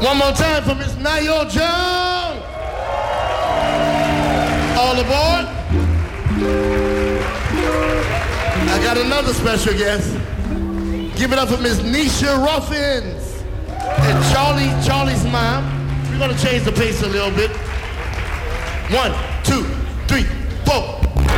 One more time for Miss Nayo Jones. All aboard. I got another special guest. Give it up for Miss Nisha Ruffins and Charlie's mom. We're gonna change the pace a little bit. 1, 2, 3, 4.